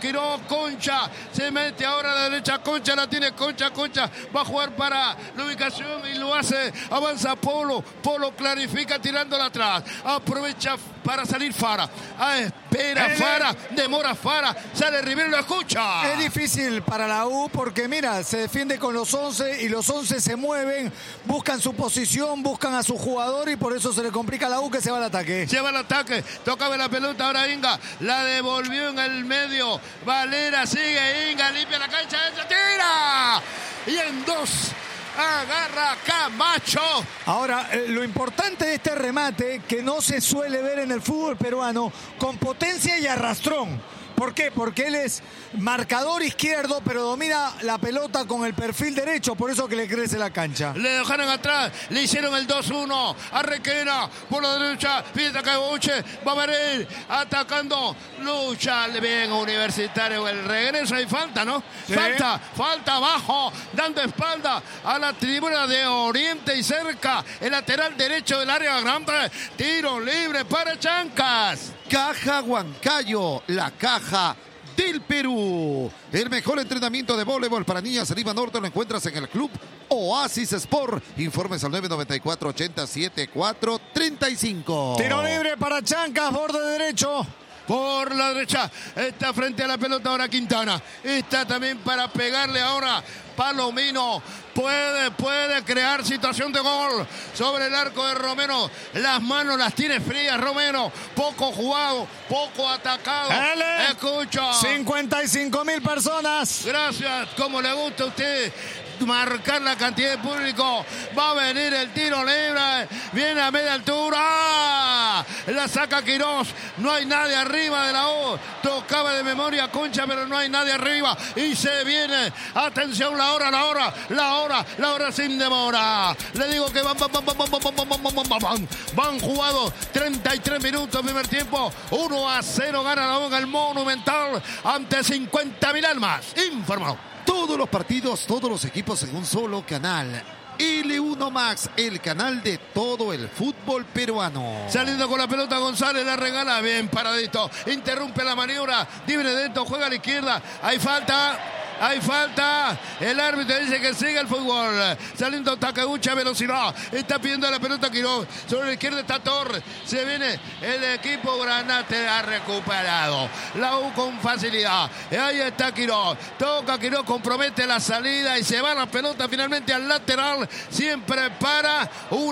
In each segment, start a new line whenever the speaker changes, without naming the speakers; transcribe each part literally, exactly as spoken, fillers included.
Quiroz, Concha, se mete ahora a la derecha, Concha la tiene, Concha, Concha, va a jugar para la ubicación y lo hace, avanza Polo, Polo clarifica tirándola atrás, aprovecha para salir Fara, ah, espera
el...
Fara, demora Fara, sale Rivero y lo escucha.
Es difícil para la U porque mira, se defiende con los once y los once se mueven, buscan su posición, buscan a su jugador y por eso se le complica a la U que se va al ataque.
Se va al ataque, tocaba la pelota ahora Inga, la devolvió en el medio, Valera sigue, Inga limpia la cancha, ¡se tira! Y en dos agarra Camacho.
Ahora, eh, lo importante de este remate, que no se suele ver en el fútbol peruano, con potencia y arrastrón. ¿Por qué? Porque él es marcador izquierdo, pero domina la pelota con el perfil derecho, por eso que le crece la cancha.
Le dejaron atrás, le hicieron el dos uno a Requena, por la derecha, pide acá Boche, va a venir, atacando, lucha, bien Universitario, el regreso y falta, ¿no?
Sí.
Falta, falta abajo, dando espalda a la tribuna de Oriente y cerca, el lateral derecho del área grande, tiro libre para Chancas.
Caja Huancayo, la caja del Perú. El mejor entrenamiento de voleibol para niñas en Lima Norte lo encuentras en el Club Oasis Sport. Informes al nueve noventa y cuatro, ochenta, setenta y cuatro, treinta y cinco.
Tiro libre para Chancas, borde derecho.
Por la derecha, está frente a la pelota ahora Quintana. Está también para pegarle ahora Palomino. Puede, puede crear situación de gol sobre el arco de Romero. Las manos las tiene frías Romero. Poco jugado, poco atacado.
L.
Escucha.
cincuenta y cinco mil personas.
Gracias, como le gusta a usted marcar la cantidad de público. Va a venir el tiro libre. Viene a media altura. La saca Quiroz. No hay nadie arriba de la U. Tocaba de memoria Concha, pero no hay nadie arriba. Y se viene. Atención, la hora, la hora, la hora, la hora sin demora. Le digo que van, van, van, van, van, van, van, van, van, van, van. Van jugados treinta y tres minutos primer tiempo. uno a cero gana la U en el Monumental ante cincuenta mil almas. Informó.
Todos los partidos, todos los equipos en un solo canal. L uno Max, el canal de todo el fútbol peruano.
Saliendo con la pelota González, la regala bien paradito. Interrumpe la maniobra. Libre dentro, juega a la izquierda. Hay falta. Hay falta. El árbitro dice que sigue el fútbol. Saliendo Takeuchi a velocidad. Está pidiendo la pelota Quiroz. Sobre la izquierda está Torres. Se viene el equipo Granate. Ha recuperado. La U con facilidad. Y ahí está Quiroz. Toca Quiroz. Compromete la salida. Y se va la pelota finalmente al lateral. Siempre para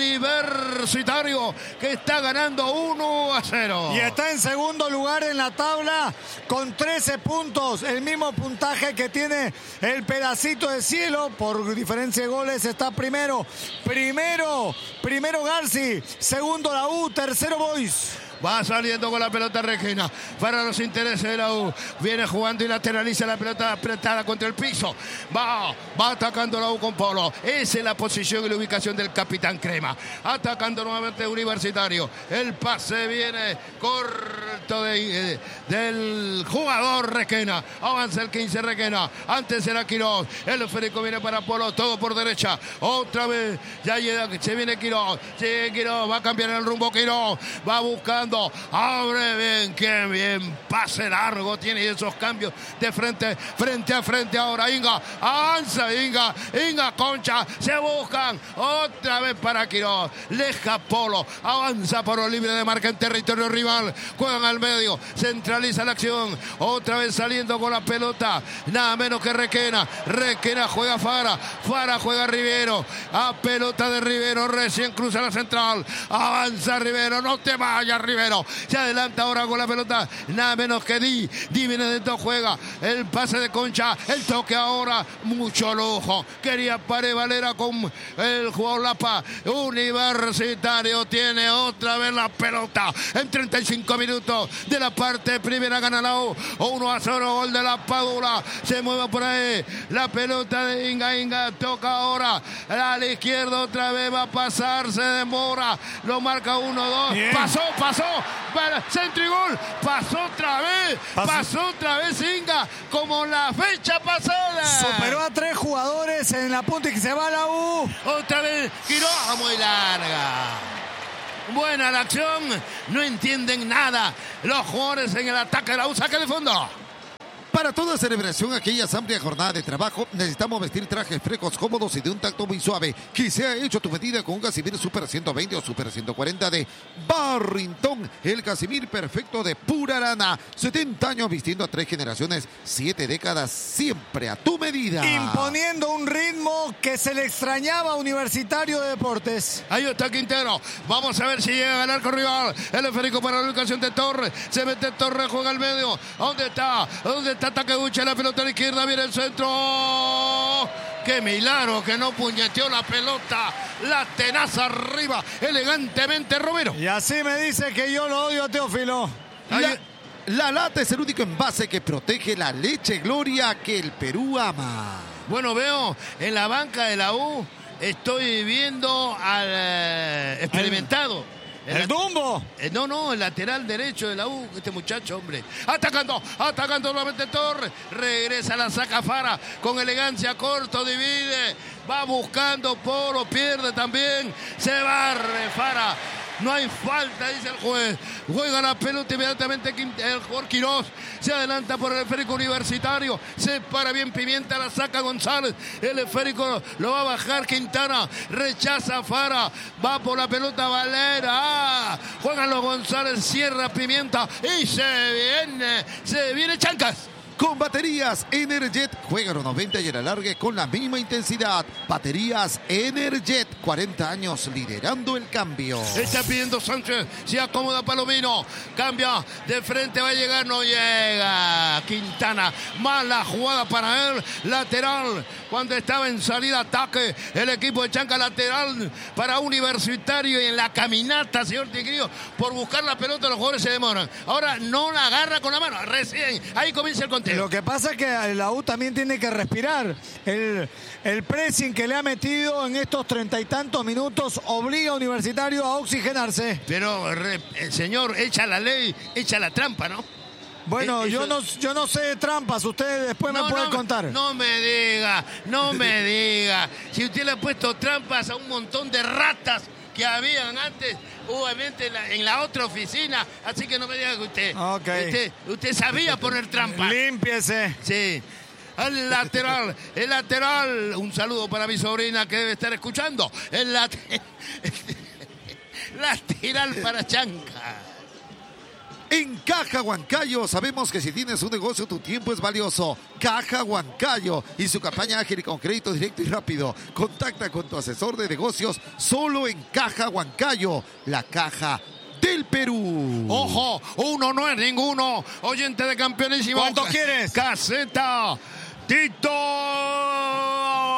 Universitario. Que está ganando uno a cero.
Y está en segundo lugar en la tabla. Con trece puntos. El mismo puntaje que tiene el pedacito de cielo. Por diferencia de goles está primero. Primero, primero Garci. Segundo la U. Tercero Boys.
Va saliendo con la pelota Requena para los intereses de la U. Viene jugando y lateraliza la pelota apretada contra el piso. Va, va atacando la U con Polo. Esa es la posición y la ubicación del capitán Crema. Atacando nuevamente Universitario. El pase viene corto de, eh, del jugador Requena. Avanza el quince Requena. Antes era Quiroz. El esférico viene para Polo. Todo por derecha. Otra vez. Ya llega, se viene Quiroz. Sigue Quiroz. Va a cambiar el rumbo Quiroz. Va buscando. Abre bien, qué bien, pase largo, tiene esos cambios de frente, frente a frente ahora Inga, avanza Inga, Inga Concha, se buscan, otra vez para Quiroz, leja Polo, avanza por lo libre de marca en territorio rival, juegan al medio, centraliza la acción, otra vez saliendo con la pelota, nada menos que Requena, Requena juega Fara, Fara juega Rivero, a pelota de Rivero, recién cruza la central, avanza Rivero, no te vayas Rivero. Se adelanta ahora con la pelota, nada menos que Di. Di viene dentro, juega el pase de Concha, el toque ahora, mucho lujo. Quería Pared Valera con el jugador Lapa. Universitario tiene otra vez la pelota en treinta y cinco minutos de la parte primera, gana la U. uno a cero, gol de la Padula. Se mueve por ahí la pelota de Inga. Inga toca ahora a la izquierda, otra vez va a pasar, se demora, lo marca uno dos. Pasó, pasó. Para centro y gol, pasó otra vez, pasó, pasó otra vez Inga, como la fecha pasada.
Superó a tres jugadores en la punta y que se va a la U.
Otra vez, Quiroga muy larga. Buena la acción, no entienden nada los jugadores en el ataque de la U, saque de fondo.
Para toda celebración, aquellas amplia jornada de trabajo, necesitamos vestir trajes frescos, cómodos y de un tacto muy suave, que sea hecho a tu medida con un Casimir Super ciento veinte o Super ciento cuarenta de Barrington, el Casimir perfecto de pura lana. setenta años vistiendo a tres generaciones, siete décadas, siempre a tu medida.
Imponiendo un ritmo que se le extrañaba a Universitario de Deportes.
Ahí está Quintero. Vamos a ver si llega a ganar con rival. El esférico para la ubicación de Torres. Se mete Torres, juega al medio. ¿Dónde está? ¿Dónde está Takeuchi? La pelota a la izquierda, viene el centro. ¡Qué milagro que no puñeteó la pelota! La tenaza arriba, elegantemente Romero.
Y así me dice que yo lo odio a Teófilo.
La, la lata es el único envase que protege la leche Gloria que el Perú ama.
Bueno, veo en la banca de la U, estoy viendo al eh, experimentado.
El, el Dumbo.
Eh, no, no, el lateral derecho de la U, este muchacho, hombre. Atacando, atacando nuevamente Torres. Regresa, la saca Fara con elegancia, corto, divide. Va buscando Polo, pierde también. Se barre Fara. No hay falta, dice el juez. Juega la pelota inmediatamente el jugador Quirós. Se adelanta por el esférico Universitario. Se para bien Pimienta, la saca González. El esférico lo va a bajar Quintana. Rechaza Fara. Va por la pelota Valera. Ah, juegan los González, cierra Pimienta. Y se viene, se viene Chancas.
Con baterías Energet, juega los noventa y el alargue con la misma intensidad. Baterías Energet, cuarenta años liderando el cambio.
Está pidiendo Sánchez, se acomoda Palomino, cambia de frente, va a llegar, no llega. Quintana, mala jugada para él, lateral, cuando estaba en salida ataque, el equipo de Chanca, lateral para Universitario, y en la caminata, señor Tigrillo, por buscar la pelota los jugadores se demoran. Ahora no la agarra con la mano, recién, ahí comienza el conteo.
Lo que pasa es que la U también tiene que respirar. El, el pressing que le ha metido en estos treinta y tantos minutos obliga a Universitario a oxigenarse.
Pero, re, el señor, echa la ley, echa la trampa, ¿no?
Bueno,
eh,
yo no, yo no sé de trampas, ustedes después
no,
me pueden
no,
contar.
No me diga, no me diga. Si usted le ha puesto trampas a un montón de ratas que habían antes, obviamente en la, en la otra oficina, así que no me diga que usted,
okay.
usted, usted sabía poner trampas.
Límpiese.
Sí. El lateral, el lateral, un saludo para mi sobrina que debe estar escuchando. El lateral, lateral para Chanca.
En Caja Huancayo sabemos que si tienes un negocio tu tiempo es valioso. Caja Huancayo y su campaña ágil con crédito directo y rápido. Contacta con tu asesor de negocios solo en Caja Huancayo, la caja del Perú.
Ojo, uno no es ninguno. Oyente de Campeonísimo.
¿Cuánto quieres?
Caseta. Tito.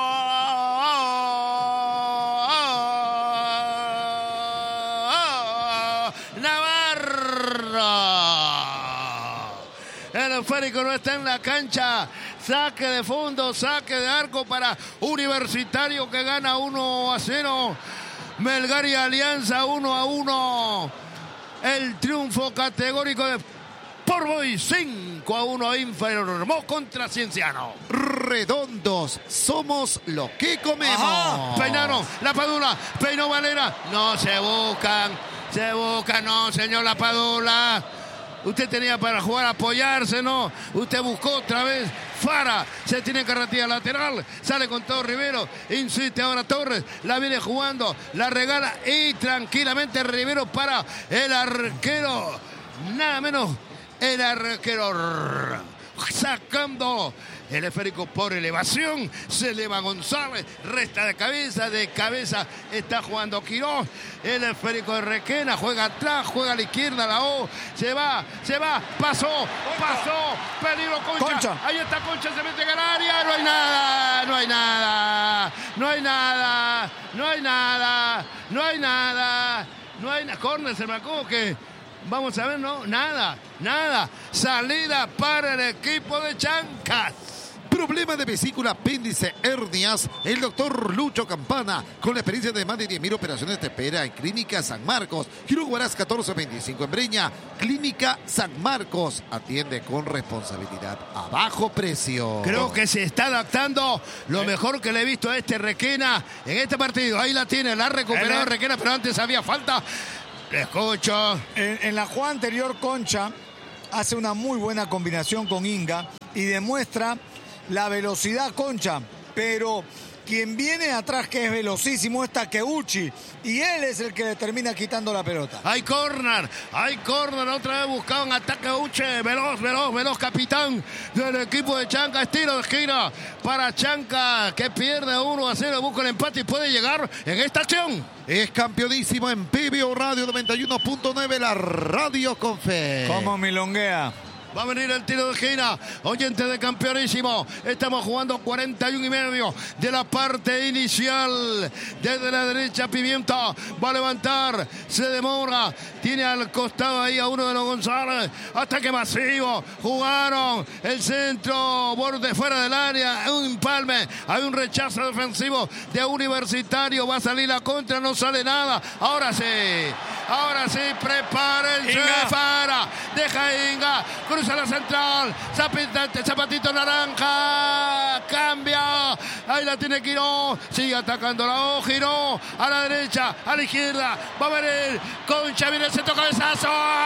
El esférico no está en la cancha. Saque de fondo, saque de arco para Universitario que gana uno a cero. Melgar y Alianza uno a uno. El triunfo categórico de Sport Boys cinco a uno informó contra Cienciano.
Redondos, somos lo que comemos.
Ajá. Peinaron la Padula, peinó Valera. No se buscan, se buscan, no, señor La Padula. Usted tenía para jugar, apoyarse, ¿no? Usted buscó otra vez. Fara se tiene carretilla lateral. Sale con todo Rivero. Insiste ahora Torres. La viene jugando. La regala y tranquilamente Rivero para el arquero. Nada menos el arquero. Sacando el esférico por elevación. Se eleva González. Resta de cabeza. De cabeza está jugando Quirós. El esférico de Requena. Juega atrás. Juega a la izquierda. La O. Se va. Se va. Pasó. Pasó. Peligro Concha.
Concha.
Ahí está Concha. Se mete en el área. No hay nada. No hay nada. No hay nada. No hay nada. No hay nada. No hay nada. Córner se marcó que... Vamos a ver, no, nada, nada. Salida para el equipo de Chancas.
Problema de vesícula, apéndice, hernias. El doctor Lucho Campana, con la experiencia de más de diez mil operaciones, te espera en Clínica San Marcos. Giro Guarás catorce veinticinco en Breña. Clínica San Marcos. Atiende con responsabilidad a bajo precio.
Creo que se está adaptando lo mejor que le he visto a este Requena en este partido. Ahí la tiene, la ha recuperado Requena, pero antes había falta. Le escucho.
En, en la jugada anterior, Concha hace una muy buena combinación con Inga y demuestra la velocidad Concha, pero quien viene atrás que es velocísimo es Takeuchi y él es el que le termina quitando la pelota.
Hay corner, hay corner, otra vez buscaban a Takeuchi, veloz, veloz, veloz, capitán del equipo de Chanca, estilo de gira para Chanca que pierde uno a cero, busca el empate y puede llegar en esta acción.
Es campeonísimo en P B O Radio noventa y uno punto nueve, la radio con fe.
Como milonguea.
Va a venir el tiro de esquina, oyente de campeonísimo. Estamos jugando cuarenta y uno y medio de la parte inicial. Desde la derecha Pimienta va a levantar, se demora, tiene al costado ahí a uno de los González. Ataque masivo, jugaron el centro, borde fuera del área, un empalme, hay un rechazo defensivo de Universitario. Va a salir la contra, no sale nada. Ahora sí, ahora sí, prepara el Chefara, deja Inga, cruza la central, zapatito, zapatito naranja, cambia, ahí la tiene Quiró, sigue atacando la O, giró a la derecha, a la izquierda, va a venir Concha, viene el centro, cabezazo,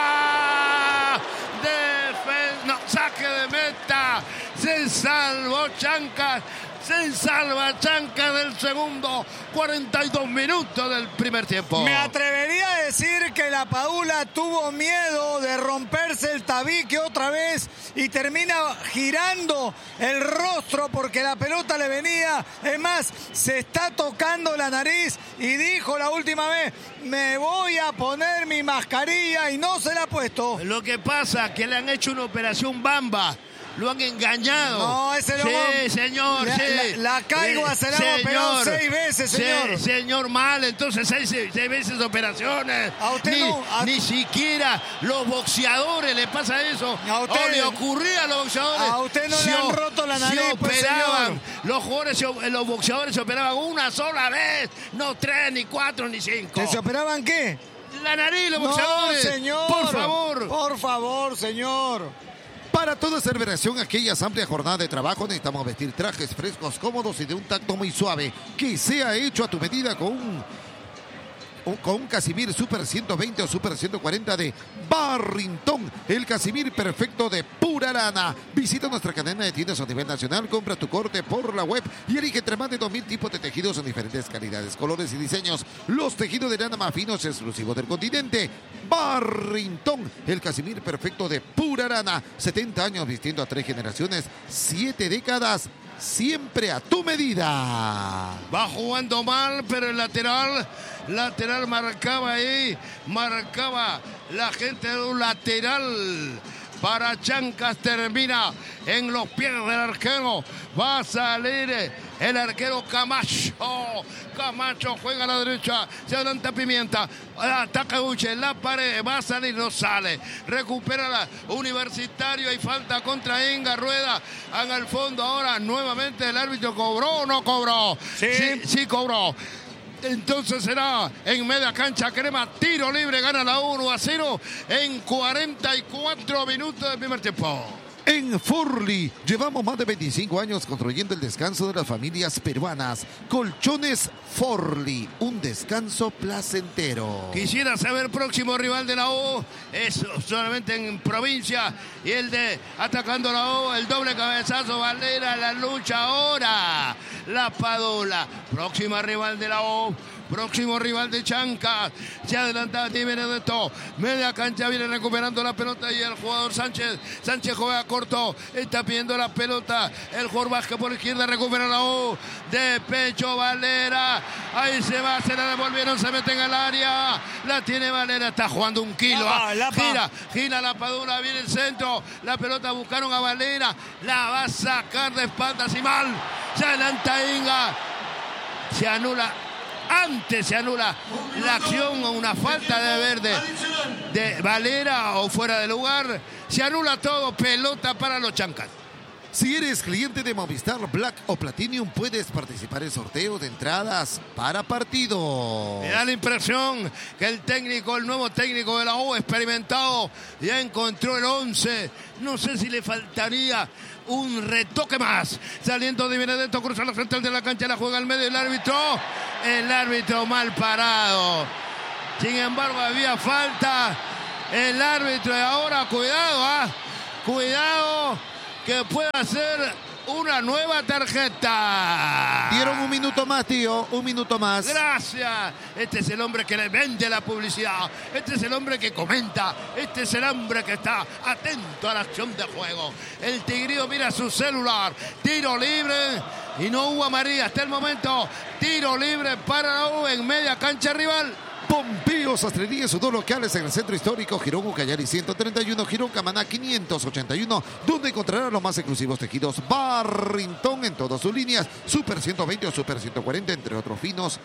Defen- no, saque de meta, se salvó Chancas. Se salva Chanca del segundo, cuarenta y dos minutos del primer tiempo.
Me atrevería a decir que la Padula tuvo miedo de romperse el tabique otra vez y termina girando el rostro porque la pelota le venía. Es más, se está tocando la nariz y dijo la última vez, me voy a poner mi mascarilla y no se la ha puesto.
Lo que pasa es que le han hecho una operación bamba. Lo han engañado.
No, ese lo
Sí, señor,
la,
sí.
La, la Caigua se la ha operado seis veces, señor.
Sí, señor, mal. Entonces, seis, seis veces operaciones.
A usted
ni,
no. A...
Ni siquiera los boxeadores le pasa eso.
A usted,
o le ocurría a los boxeadores.
A usted no
se,
le han roto la nariz,
se operaban.
Pues,
los jugadores, se, los boxeadores se operaban una sola vez. No tres, ni cuatro, ni cinco.
¿Que se operaban qué?
La nariz, los
no,
boxeadores.
señor.
Por favor.
Por favor, señor.
Para toda celebración, aquella amplia jornada de trabajo, necesitamos vestir trajes frescos, cómodos y de un tacto muy suave, que sea hecho a tu medida con un, un con un Casimir Super ciento veinte o Super ciento cuarenta de Barrington, el Casimir perfecto de pura lana. Visita nuestra cadena de tiendas a nivel nacional, compra tu corte por la web y elige entre más de dos mil tipos de tejidos en diferentes calidades, colores y diseños. Los tejidos de lana más finos exclusivos del continente. Barrington, el Casimir perfecto de pura lana. setenta años vistiendo a tres generaciones, siete décadas, siempre a tu medida.
Va jugando mal, pero el lateral, lateral marcaba ahí, marcaba la gente de un lateral. Para Chancas, termina en los pies del arquero. Va a salir el arquero Camacho. Camacho juega a la derecha. Se adelanta Pimienta. Ataca Uche. La pared. Va a salir. No sale. Recupera la Universitario. Hay falta contra Inga. Rueda. Haga el fondo ahora. Nuevamente el árbitro cobró o no cobró.
Sí,
sí, sí cobró. Entonces será en media cancha Crema, tiro libre, gana la uno a cero en cuarenta y cuatro minutos del primer tiempo.
En Forli llevamos más de veinticinco años construyendo el descanso de las familias peruanas. Colchones Forli, un descanso placentero.
Quisiera saber próximo rival de la O, es solamente en provincia, y el de atacando la O, el doble cabezazo, Valera, la lucha ahora, la Padula, próxima rival de la O. Próximo rival de Chancas. Se adelanta Di Benedetto. Media cancha viene recuperando la pelota y el jugador Sánchez. Sánchez juega corto. Está pidiendo la pelota. El jugador Vázquez por la izquierda recupera la U. De pecho Valera. Ahí se va. Se la devolvieron. Se mete en el área. La tiene Valera. Está jugando un kilo.
Lapa, lapa.
Gira. Gira la Padula. Viene el centro. La pelota buscaron a Valera. La va a sacar de espaldas y mal. Se adelanta Inga. Se anula. Antes se anula la acción o una falta de verde de Valera o fuera de lugar. Se anula todo, pelota para los Chancas.
Si eres cliente de Movistar Black o Platinum, puedes participar en sorteos de entradas para partido.
Me da la impresión que el técnico, el nuevo técnico de la U, experimentado, ya encontró el once. No sé si le faltaría un retoque más. Saliendo de Benedetto, cruza la central de la cancha, la juega al medio el árbitro. El árbitro mal parado. Sin embargo, había falta. El árbitro, y ahora cuidado, ¿ah? Cuidado. que pueda ser una nueva tarjeta.
Dieron un minuto más, tío, un minuto más.
Gracias. Este es el hombre que le vende la publicidad. Este es el hombre que comenta. Este es el hombre que está atento a la acción de juego. El tigrillo mira su celular. Tiro libre y no hubo amarilla hasta el momento. Tiro libre para la U en media cancha rival.
Pompeo Sastrería, sus dos locales en el centro histórico, Girón Ucayali ciento treinta y uno, Girón Camaná quinientos ochenta y uno, donde encontrará los más exclusivos tejidos Barrington en todas sus líneas, Super ciento veinte o Super ciento cuarenta, entre otros finos,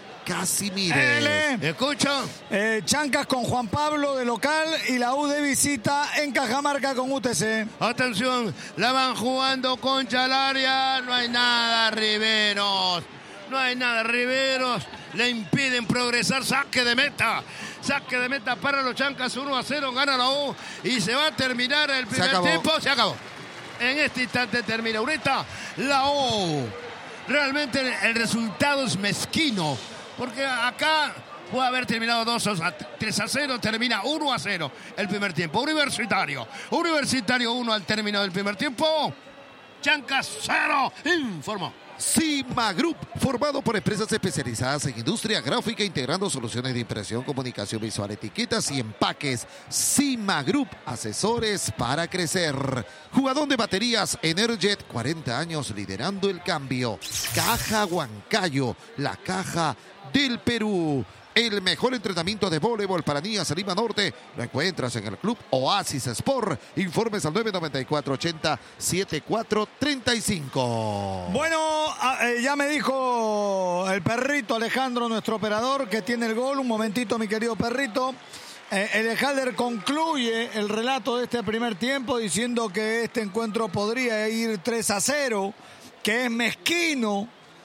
Casimires.
Escucha.
Eh, Chancas con Juan Pablo de local y la U de visita en Cajamarca con U T C.
Atención, la van jugando contra el área, no hay nada, Riveros. No hay nada, Riveros le impiden progresar, saque de meta, saque de meta para los Chancas, uno a cero, gana la U y se va a terminar el primer tiempo, se acabó. En este instante termina ahorita la U. Realmente el resultado es mezquino, porque acá puede haber terminado dos a tres a cero, termina uno a cero el primer tiempo. Universitario, Universitario uno al término del primer tiempo, Chancas cero, informó.
Cima Group, formado por empresas especializadas en industria gráfica, integrando soluciones de impresión, comunicación visual, etiquetas y empaques. Cima Group, asesores para crecer. Jugador de baterías Energet, cuarenta años liderando el cambio. Caja Huancayo, la caja del Perú. El mejor entrenamiento de voleibol para niñas en Lima Norte lo encuentras en el Club Oasis Sport. Informes al nueve nueve cuatro, ochenta, setenta y cuatro, treinta y cinco.
Bueno, ya me dijo el perrito Alejandro, nuestro operador, que tiene el gol. Un momentito, mi querido perrito. Eh, el Halder concluye el relato de este primer tiempo diciendo que este encuentro podría ir tres a cero, que es mezquino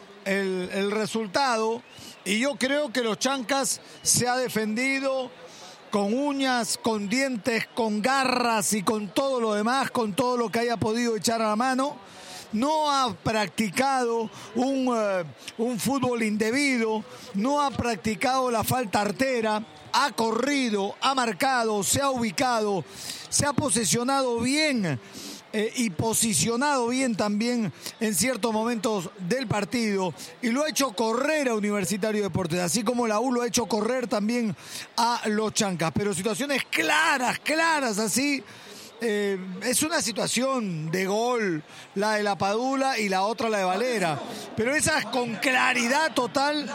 el, el resultado. Y yo creo que los Chancas se ha defendido con uñas, con dientes, con garras y con todo lo demás, con todo lo que haya podido echar a la mano. No ha practicado un, uh, un fútbol indebido, no ha practicado la falta artera, ha corrido, ha marcado, se ha ubicado, se ha posesionado bien. Eh, y posicionado bien también en ciertos momentos del partido, y lo ha hecho correr a Universitario de Deportes, así como la U lo ha hecho correr también a los Chancas, pero situaciones claras, claras así. Eh, es una situación de gol, la de la Padula y la otra la de Valera, pero esas con claridad total,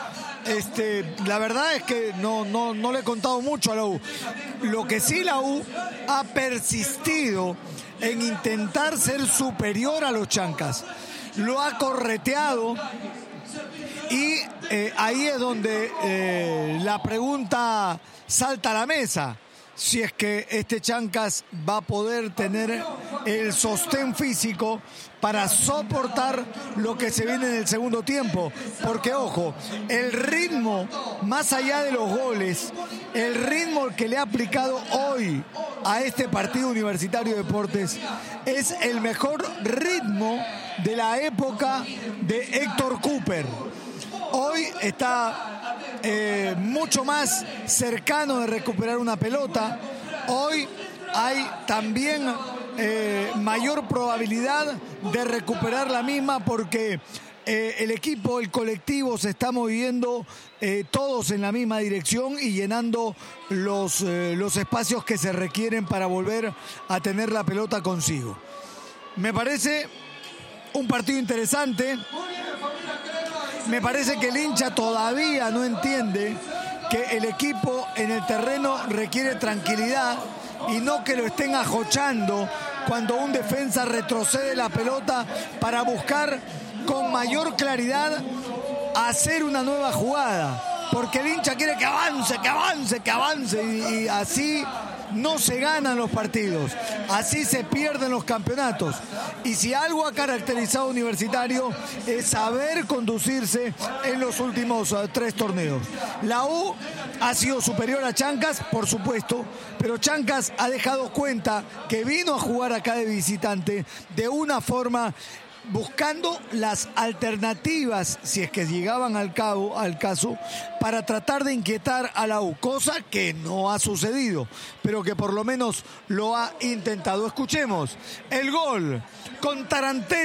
este, la verdad es que no, no, no le he contado mucho a la U. Lo que sí, la U ha persistido en intentar ser superior a los Chancas, lo ha correteado, y eh, ahí es donde eh, la pregunta salta a la mesa: si es que este Chancas va a poder tener el sostén físico para soportar lo que se viene en el segundo tiempo. Porque, ojo, el ritmo, más allá de los goles, el ritmo que le ha aplicado hoy a este partido Universitario de Deportes es el mejor ritmo de la época de Héctor Cooper. Hoy está eh, mucho más cercano de recuperar una pelota. Hoy hay también eh, mayor probabilidad de recuperar la misma, porque eh, el equipo, el colectivo se está moviendo eh, todos en la misma dirección y llenando los, eh, los espacios que se requieren para volver a tener la pelota consigo. Me parece un partido interesante. Me parece que el hincha todavía no entiende que el equipo en el terreno requiere tranquilidad y no que lo estén ajochando cuando un defensa retrocede la pelota para buscar con mayor claridad hacer una nueva jugada. Porque el hincha quiere que avance, que avance, que avance, y, y así no se ganan los partidos, así se pierden los campeonatos. Y si algo ha caracterizado a Universitario es saber conducirse en los últimos uh, tres torneos. La U ha sido superior a Chancas, por supuesto, pero Chancas ha dejado cuenta que vino a jugar acá de visitante de una forma buscando las alternativas, si es que llegaban al cabo, al caso, para tratar de inquietar a la U, cosa que no ha sucedido, pero que por lo menos lo ha intentado. Escuchemos el gol con Tarantella.